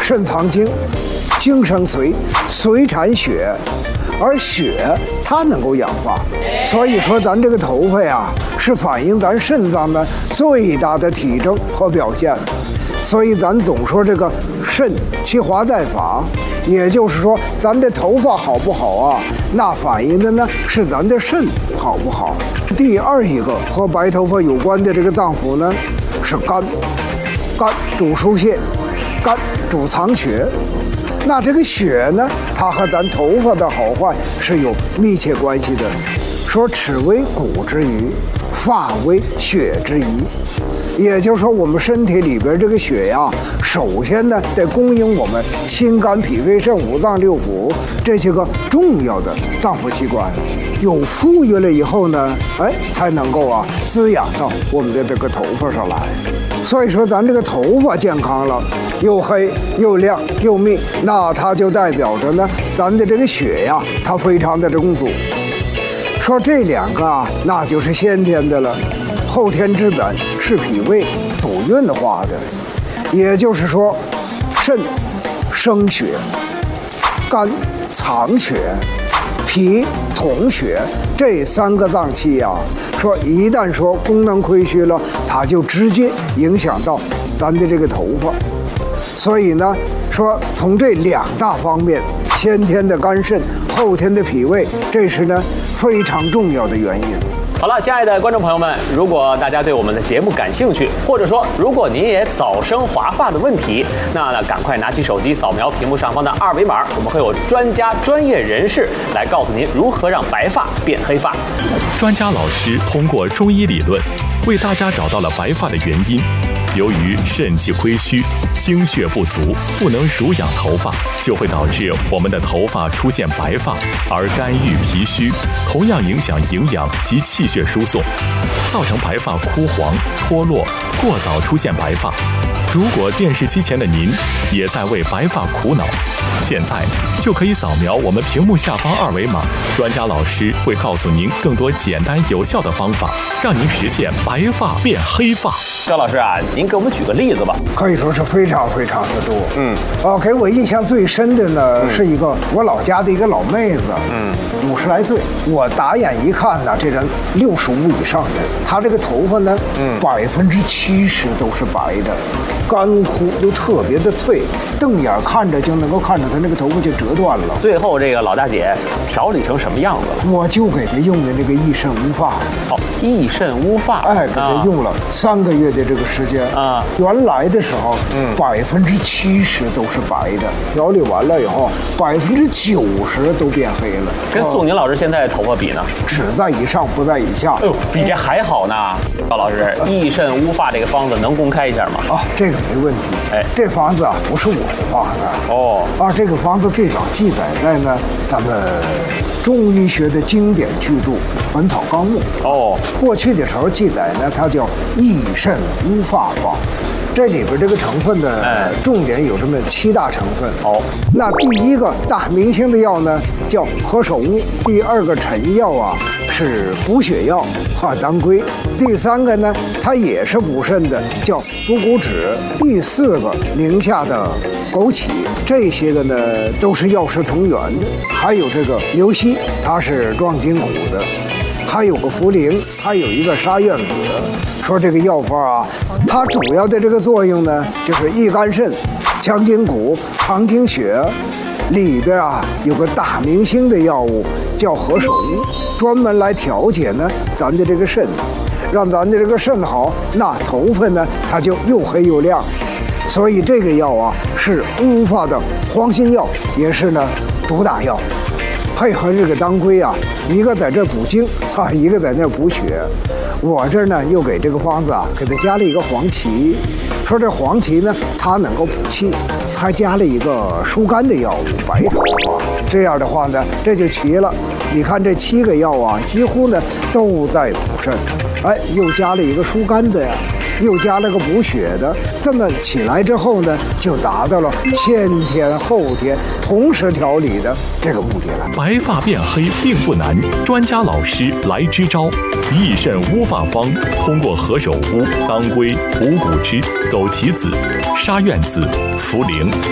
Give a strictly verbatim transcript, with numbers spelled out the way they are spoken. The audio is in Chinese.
肾藏精，精生髓，髓产血，而血它能够氧化，所以说咱这个头发呀，是反映咱肾脏的最大的体征和表现。所以咱总说这个肾其华在发，也就是说咱这头发好不好啊，那反映的呢是咱的肾好不好。第二一个和白头发有关的这个脏腑呢是肝，肝主疏泄，肝主藏血。那这个血呢，它和咱头发的好坏是有密切关系的。说齿为骨之余，发为血之余，也就是说我们身体里边这个血呀，首先呢得供应我们心肝脾肺肾五脏六腑这些个重要的脏腑器官，有富裕了以后呢，哎，才能够啊滋养到我们的这个头发上来。所以说咱这个头发健康了，又黑又亮又密，那它就代表着呢咱的这个血呀，它非常的充足。说这两个啊，那就是先天的了，后天之本是脾胃主运化的，也就是说，肾生血，肝藏血，脾统血，这三个脏器呀、啊，说一旦说功能亏虚了，它就直接影响到咱的这个头发。所以呢，说从这两大方面，先天的肝肾，后天的脾胃，这是呢非常重要的原因。 好了，亲爱的观众朋友们，如果大家对我们的节目感兴趣，或者说如果您也早生华发的问题，那呢赶快拿起手机扫描屏幕上方的二维码，我们会有专家专业人士来告诉您如何让白发变黑发。 专家老师通过中医理论为大家找到了白发的原因。由于肾气亏虚，精血不足，不能濡养头发，就会导致我们的头发出现白发，而肝郁脾虚同样影响营养及气血输送，造成白发枯黄、脱落，过早出现白发。如果电视机前的您也在为白发苦恼，现在就可以扫描我们屏幕下方二维码，专家老师会告诉您更多简单有效的方法，让您实现白发变黑发。 赵老师啊，您给我们举个例子吧。 可以说是非常非常的多。嗯，啊，给我印象最深的呢、嗯、是一个我老家的一个老妹子，嗯，五十来岁，我打眼一看呢，这人六十五以上的，她这个头发呢，嗯，百分之七十都是白的。干枯又特别的脆，瞪眼看着就能够看着她那个头发就折断了。 最后这个老大姐调理成什么样子了？ 我就给她用的那个益肾乌发。 哦，益肾乌发， 哎，给她用了三个月的这个时间啊。原来的时候，嗯，百分之七十都是白的，调理完了以后，百分之九十都变黑了。 跟宋宁老师现在头发比呢？ 只在以上，不在以下。 哎呦，比这还好呢。赵老师，益肾乌发这个方子能公开一下吗？ 啊，这个没问题。哎，这方子啊不是我的方子哦，啊，这个方子最早记载在呢咱们中医学的经典巨著《本草纲目》哦。过去的时候记载呢，它叫益肾乌发方。这里边这个成分呢，哎，重点有这么七大成分。哦，那第一个大明星的药呢叫何首乌，第二个臣药啊是补血药哈当归，第三个呢它也是补肾的，叫补骨脂，第四个宁夏的枸杞，这些个呢都是药食同源的。还有这个牛膝，它是壮筋骨的。还有个茯苓，还有一个沙苑子。说这个药方啊，它主要的这个作用呢，就是益肝肾、强筋骨、藏精血。里边啊有个大明星的药物叫何首乌，专门来调节呢咱的这个肾，让咱的这个肾好，那头发呢它就又黑又亮。所以这个药啊是乌发的黄金药，也是呢主打药。配合这个当归啊，一个在这补精哈，一个在那补血。我这儿呢又给这个方子啊，给它加了一个黄芪。说这黄芪呢，它能够补气，还加了一个疏肝的药物白桃花。这样的话呢，这就齐了。你看这七个药啊，几乎呢都在补肾，哎，又加了一个疏肝的呀。又加了个补血的，这么起来之后呢，就达到了先天后天同时调理的这个目的了。 白发变黑并不难，专家老师来支招。益肾乌发方通过何首乌、当归、补骨脂、枸杞子、沙苑子、茯苓、